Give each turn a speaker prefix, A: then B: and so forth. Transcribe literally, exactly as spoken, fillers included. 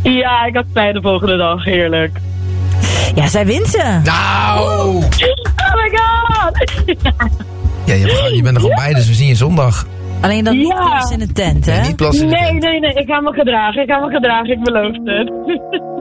A: Ja, ik had spijt de volgende dag. Heerlijk.
B: Ja, zij wint ze.
C: Nou!
A: Oh my god!
C: Ja, je, hebt, je bent er gewoon bij, dus we zien je zondag.
B: Alleen dan niet
A: Ja.
B: plassen in de tent, hè?
C: Nee, niet plassen in de
A: Nee,
C: tent.
A: nee, nee. Ik ga me gedragen. Ik ga me gedragen. Ik beloof het.